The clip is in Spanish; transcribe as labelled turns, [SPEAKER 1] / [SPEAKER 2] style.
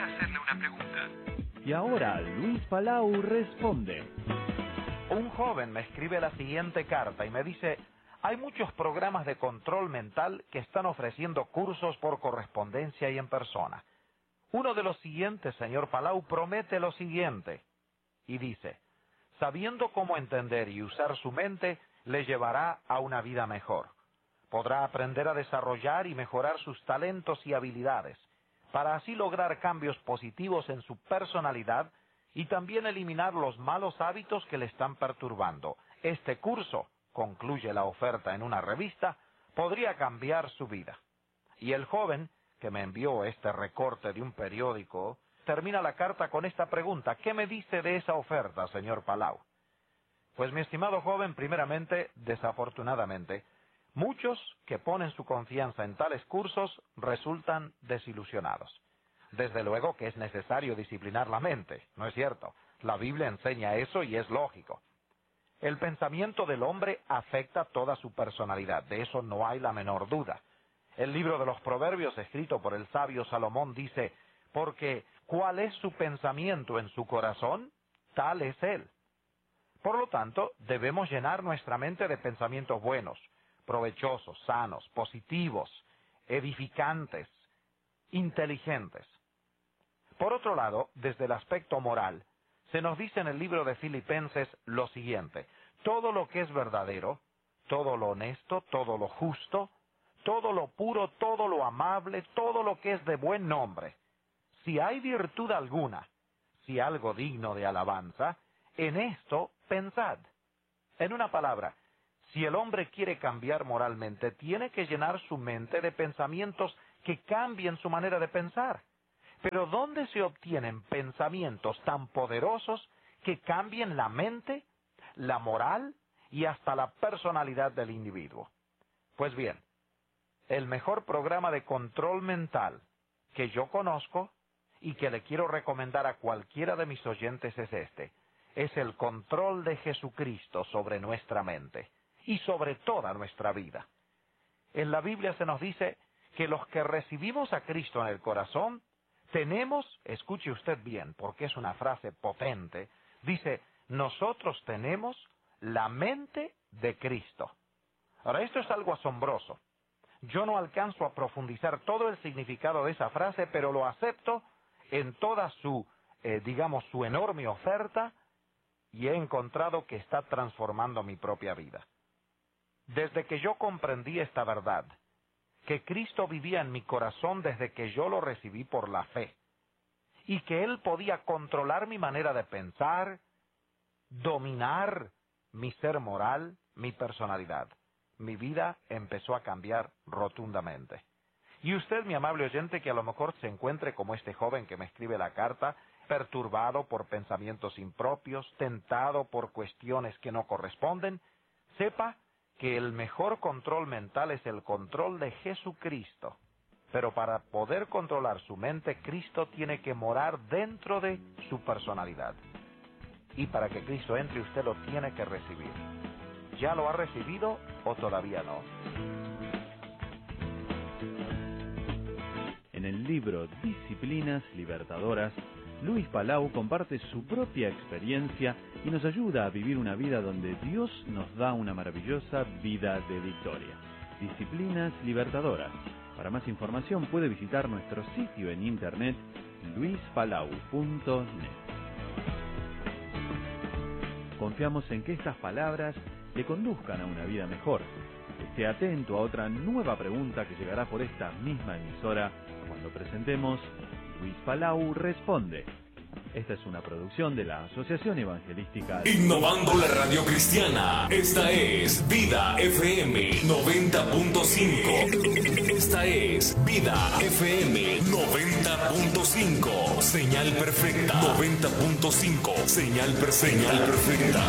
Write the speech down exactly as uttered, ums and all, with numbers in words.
[SPEAKER 1] hacerle una pregunta.
[SPEAKER 2] Y ahora Luis Palau responde.
[SPEAKER 3] Un joven me escribe la siguiente carta y me dice: hay muchos programas de control mental que están ofreciendo cursos por correspondencia y en persona. Uno de los siguientes, señor Palau, promete lo siguiente. Y dice: sabiendo cómo entender y usar su mente, le llevará a una vida mejor. Podrá aprender a desarrollar y mejorar sus talentos y habilidades, para así lograr cambios positivos en su personalidad y también eliminar los malos hábitos que le están perturbando. Este curso, concluye la oferta en una revista, podría cambiar su vida. Y el joven, que me envió este recorte de un periódico, termina la carta con esta pregunta: ¿qué me dice de esa oferta, señor Palau? Pues, mi estimado joven, primeramente, desafortunadamente, muchos que ponen su confianza en tales cursos resultan desilusionados. Desde luego que es necesario disciplinar la mente, ¿no es cierto? La Biblia enseña eso y es lógico. El pensamiento del hombre afecta toda su personalidad, de eso no hay la menor duda. El libro de los Proverbios, escrito por el sabio Salomón, dice: porque ¿cuál es su pensamiento en su corazón? Tal es él. Por lo tanto, debemos llenar nuestra mente de pensamientos buenos, provechosos, sanos, positivos, edificantes, inteligentes. Por otro lado, desde el aspecto moral, se nos dice en el libro de Filipenses lo siguiente: todo lo que es verdadero, todo lo honesto, todo lo justo, todo lo puro, todo lo amable, todo lo que es de buen nombre, si hay virtud alguna, si algo digno de alabanza, en esto pensad. En una palabra, si el hombre quiere cambiar moralmente, tiene que llenar su mente de pensamientos que cambien su manera de pensar. Pero ¿dónde se obtienen pensamientos tan poderosos que cambien la mente, la moral y hasta la personalidad del individuo? Pues bien, el mejor programa de control mental que yo conozco y que le quiero recomendar a cualquiera de mis oyentes es este: es el control de Jesucristo sobre nuestra mente y sobre toda nuestra vida. En la Biblia se nos dice que los que recibimos a Cristo en el corazón tenemos, escuche usted bien, porque es una frase potente, dice: nosotros tenemos la mente de Cristo. Ahora, esto es algo asombroso. Yo no alcanzo a profundizar todo el significado de esa frase, pero lo acepto en toda su, eh, digamos, su enorme oferta, y he encontrado que está transformando mi propia vida. Desde que yo comprendí esta verdad, que Cristo vivía en mi corazón desde que yo lo recibí por la fe, y que Él podía controlar mi manera de pensar, dominar mi ser moral, mi personalidad, mi vida empezó a cambiar rotundamente. Y usted, mi amable oyente, que a lo mejor se encuentre como este joven que me escribe la carta, perturbado por pensamientos impropios, tentado por cuestiones que no corresponden, sepa que el mejor control mental es el control de Jesucristo. Pero para poder controlar su mente, Cristo tiene que morar dentro de su personalidad. Y para que Cristo entre, usted lo tiene que recibir. ¿Ya lo ha recibido o todavía no?
[SPEAKER 2] En el libro Disciplinas Libertadoras, Luis Palau comparte su propia experiencia y nos ayuda a vivir una vida donde Dios nos da una maravillosa vida de victoria. Disciplinas Libertadoras. Para más información puede visitar nuestro sitio en internet luis palau punto net. Confiamos en que estas palabras le conduzcan a una vida mejor. Esté atento a otra nueva pregunta que llegará por esta misma emisora cuando presentemos Luis Palau Responde. Esta es una producción de la Asociación Evangelística
[SPEAKER 4] Innovando la Radio Cristiana. Esta es Vida F M noventa punto cinco. Esta es Vida F M noventa punto cinco. Señal perfecta. noventa punto cinco. Señal perfecta. Señal perfecta.